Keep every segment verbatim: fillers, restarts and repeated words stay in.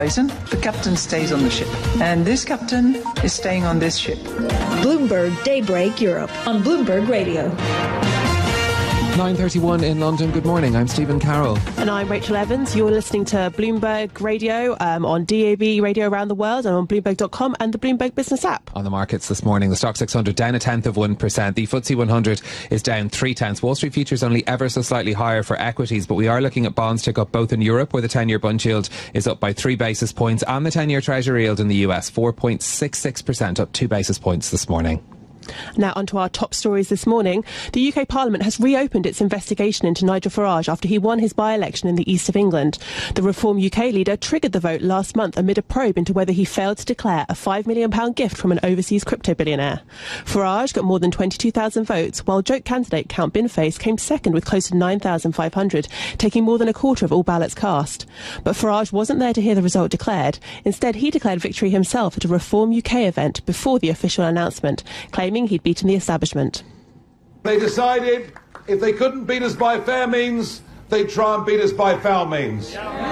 The captain stays on the ship, and this captain is staying on this ship. Bloomberg Daybreak Europe on Bloomberg Radio. nine thirty-one in London. Good morning. I'm Stephen Carroll. And I'm Rachel Evans. You're listening to Bloomberg Radio um, on D A B radio around the world and on Bloomberg dot com and the Bloomberg Business app. On the markets this morning, the Stock six hundred down a tenth of one percent. The F T S E one hundred is down three tenths. Wall Street futures only ever so slightly higher for equities, but we are looking at bonds tick up both in Europe, where the ten-year bund yield is up by three basis points, and the ten-year Treasury yield in the U S, four point six six percent, up two basis points this morning. Now onto our top stories this morning. The U K Parliament has reopened its investigation into Nigel Farage after he won his by-election in the east of England. The Reform U K leader triggered the vote last month amid a probe into whether he failed to declare a five million pounds gift from an overseas crypto billionaire. Farage got more than twenty-two thousand votes, while joke candidate Count Binface came second with close to nine thousand five hundred, taking more than a quarter of all ballots cast. But Farage wasn't there to hear the result declared. Instead, he declared victory himself at a Reform U K event before the official announcement, claiming he'd beaten the establishment. They decided if they couldn't beat us by fair means, they'd try and beat us by foul means.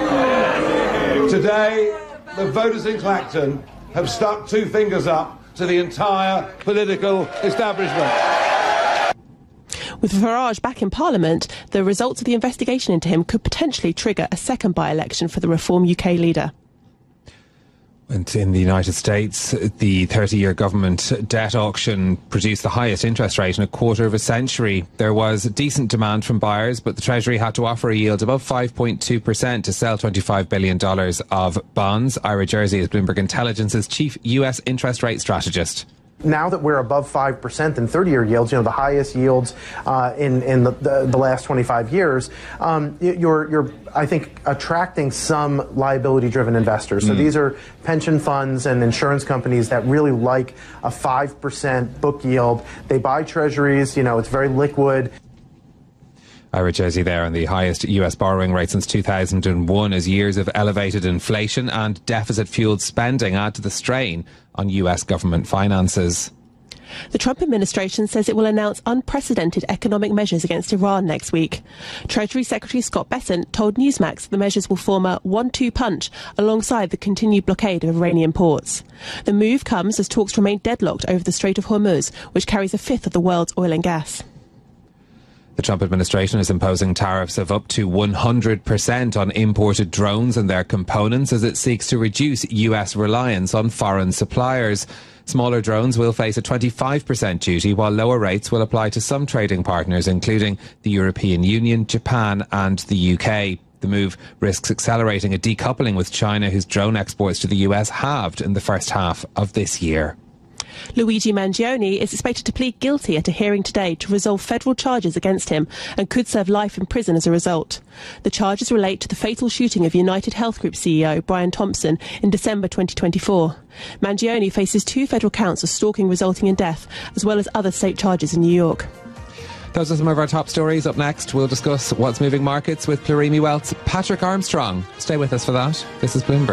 Today, the voters in Clacton have stuck two fingers up to the entire political establishment. With Farage back in Parliament, the results of the investigation into him could potentially trigger a second by-election for the Reform U K leader. And in the United States, the thirty-year government debt auction produced the highest interest rate in a quarter of a century. There was decent demand from buyers, but the Treasury had to offer a yield above five point two percent to sell twenty-five billion dollars of bonds. Ira Jersey is Bloomberg Intelligence's chief U S interest rate strategist. Now that we're above five percent in thirty-year yields, you know, the highest yields uh, in, in the, the, the last twenty-five years, um, you're, you're, I think, attracting some liability-driven investors. So mm. these are pension funds and insurance companies that really like a five percent book yield. They buy treasuries, you know, it's very liquid. Ira Jersey there on the highest U S borrowing rate since two thousand one as years of elevated inflation and deficit-fueled spending add to the strain on U S government finances. The Trump administration says it will announce unprecedented economic measures against Iran next week. Treasury Secretary Scott Bessent told Newsmax the measures will form a one two punch alongside the continued blockade of Iranian ports. The move comes as talks remain deadlocked over the Strait of Hormuz, which carries a fifth of the world's oil and gas. The Trump administration is imposing tariffs of up to one hundred percent on imported drones and their components as it seeks to reduce U S reliance on foreign suppliers. Smaller drones will face a twenty-five percent duty, while lower rates will apply to some trading partners, including the European Union, Japan and the U K. The move risks accelerating a decoupling with China, whose drone exports to the U S halved in the first half of this year. Luigi Mangione is expected to plead guilty at a hearing today to resolve federal charges against him and could serve life in prison as a result. The charges relate to the fatal shooting of United Health Group C E O Brian Thompson in December twenty twenty-four. Mangione faces two federal counts of stalking resulting in death, as well as other state charges in New York. Those are some of our top stories. Up next, we'll discuss what's moving markets with Plurimi Wealth's Patrick Armstrong. Stay with us for that. This is Bloomberg.